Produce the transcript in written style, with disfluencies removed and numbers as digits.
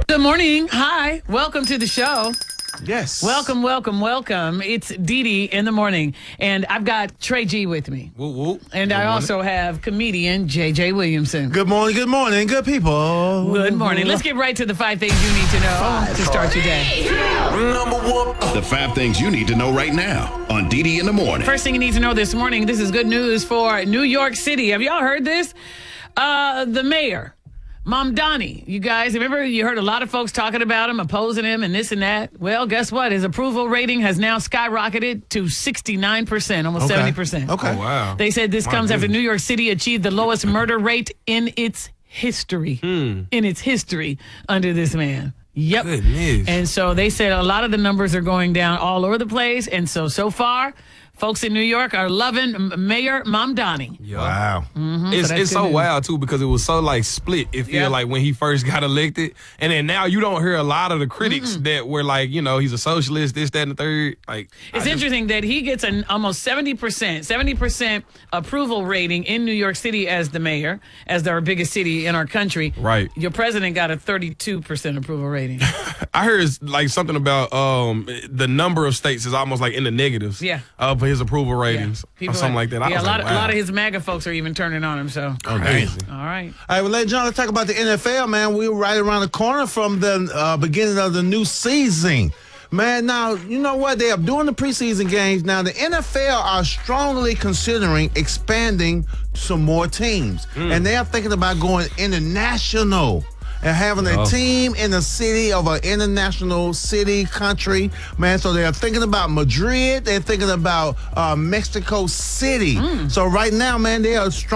Good morning. Hi. Welcome to the show. Yes. Welcome. It's Dee Dee in the morning. And I've got Trey G with me. Woo, woo. And I also have comedian JJ Williamson. Good morning, good people. Good morning. Let's get right to the 5 things you need to know to start your day. The 5 things you need to know right now on Dee Dee in the morning. First thing you need to know this morning, this is good news for New York City. Have y'all heard this? The mayor, Mamdani, you guys, remember you heard a lot of folks talking about him, opposing him and this and that. Well, guess what? His approval rating has now skyrocketed to 69%, almost 70%. Okay. Oh, wow. They said this comes after New York City achieved the lowest murder rate in its history. In its history under this man. Yep. Goodness. And so they said a lot of the numbers are going down all over the place. And so far, folks in New York are loving Mayor Mamdani. Yeah. Wow. that's It's good so news. wild, too, because it was so, split. It feel like when he first got elected. And then now you don't hear a lot of the critics that were like, he's a socialist, this, that, and the third. It's interesting that he gets an almost 70% approval rating in New York City as the mayor, as our biggest city in our country. Right. Your president got a 32% approval rating. I heard something about the number of states is almost in the negatives. Yeah. For his approval ratings or something like that. I Yeah, was a lot wow. of his MAGA folks are even turning on him. So, Crazy. all right. All right, well, ladies and gentlemen, let's talk about the NFL, man. We're right around the corner from the beginning of the new season. Man, now, you know what? They are doing the preseason games. Now, the NFL are strongly considering expanding some more teams. And they are thinking about going international and having a team in the city of an international city, country. Man, so they're thinking about Madrid. They're thinking about Mexico City. So right now, man, they are strong.